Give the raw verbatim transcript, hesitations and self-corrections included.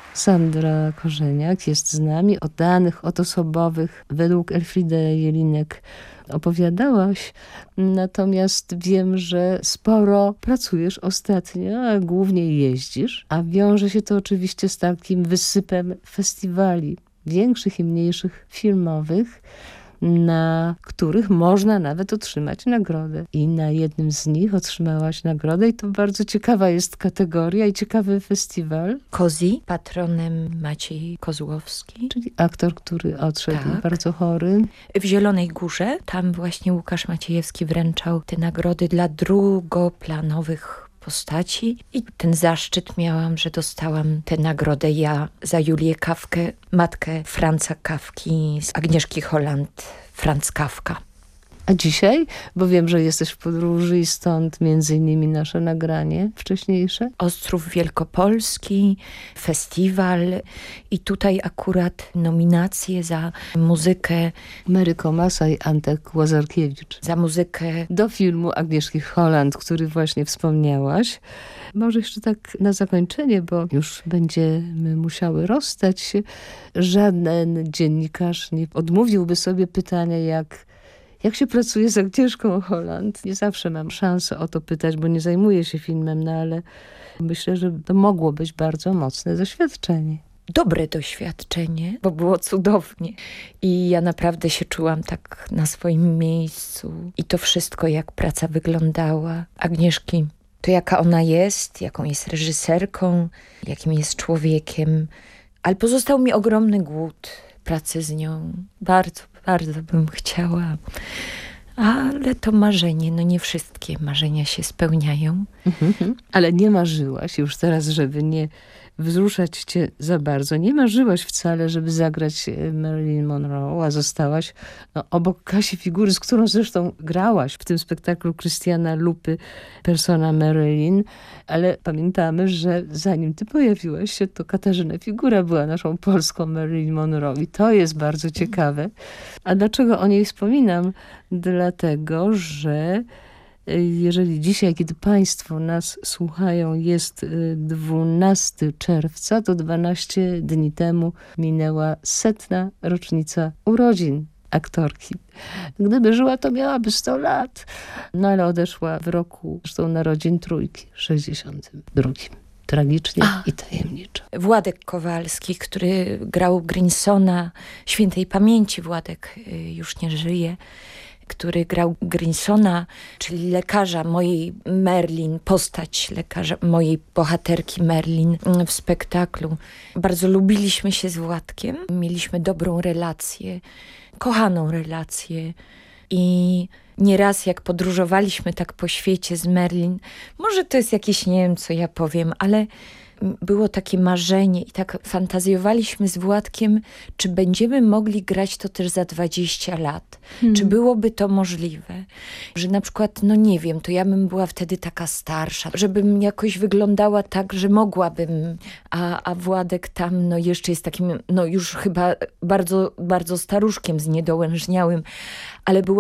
Sandra Korzeniak jest z nami. O danych odosobowych według Elfriedy Jelinek opowiadałaś, natomiast wiem, że sporo pracujesz ostatnio, a głównie jeździsz, a wiąże się to oczywiście z takim wysypem festiwali, większych i mniejszych filmowych, na których można nawet otrzymać nagrodę. I na jednym z nich otrzymałaś nagrodę i to bardzo ciekawa jest kategoria i ciekawy festiwal. Kozi, patronem Maciej Kozłowski. Czyli aktor, który odszedł Tak. bardzo chory. W Zielonej Górze, tam właśnie Łukasz Maciejewski wręczał te nagrody dla drugoplanowych postaci i ten zaszczyt miałam, że dostałam tę nagrodę ja za Julię Kafkę, matkę Franza Kafki z Agnieszki Holland, Franz Kafka. A dzisiaj, bo wiem, że jesteś w podróży i stąd między innymi nasze nagranie wcześniejsze. Ostrów Wielkopolski, festiwal i tutaj akurat nominacje za muzykę. Mary Komasa i Antek Łazarkiewicz. Za muzykę do filmu Agnieszki Holland, który właśnie wspomniałaś. Może jeszcze tak na zakończenie, bo już będziemy musiały rozstać się. Żaden dziennikarz nie odmówiłby sobie pytania, jak Jak się pracuje z Agnieszką Holland? Nie zawsze mam szansę o to pytać, bo nie zajmuję się filmem, no ale myślę, że to mogło być bardzo mocne doświadczenie. Dobre doświadczenie, bo było cudownie. I ja naprawdę się czułam tak na swoim miejscu. I to wszystko, jak praca wyglądała. Agnieszki, to jaka ona jest, jaką jest reżyserką, jakim jest człowiekiem. Ale pozostał mi ogromny głód pracy z nią. Bardzo, bardzo bym chciała. Ale to marzenie, no nie wszystkie marzenia się spełniają. Mhm. Ale nie marzyłaś już teraz, żeby nie wzruszać cię za bardzo. Nie marzyłaś wcale, żeby zagrać Marilyn Monroe, a zostałaś no, obok Kasi Figury, z którą zresztą grałaś w tym spektaklu Krystiana Lupy, persona Marilyn. Ale pamiętamy, że zanim ty pojawiłaś się, to Katarzyna Figura była naszą polską Marilyn Monroe. I to jest bardzo ciekawe. A dlaczego o niej wspominam? Dlatego, że jeżeli dzisiaj, kiedy państwo nas słuchają, jest dwunastego czerwca, to dwanaście dni temu minęła setna rocznica urodzin aktorki. Gdyby żyła, to miałaby sto lat. No ale odeszła w roku zresztą narodzin trójki, sześćdziesiątym drugim. Tragicznie A. i tajemniczo. Władek Kowalski, który grał Grinsona, świętej pamięci Władek już nie żyje, który grał Grinsona, czyli lekarza mojej Merlin, postać lekarza mojej bohaterki Merlin w spektaklu. Bardzo lubiliśmy się z Władkiem, mieliśmy dobrą relację, kochaną relację i nieraz jak podróżowaliśmy tak po świecie z Merlin, może to jest jakieś, nie wiem co ja powiem, ale było takie marzenie i tak fantazjowaliśmy z Władkiem, czy będziemy mogli grać to też za dwadzieścia lat. Hmm. Czy byłoby to możliwe? Że na przykład, no nie wiem, to ja bym była wtedy taka starsza, żebym jakoś wyglądała tak, że mogłabym, a, a Władek tam no jeszcze jest takim, no już chyba bardzo, bardzo staruszkiem zniedołężniałym, ale było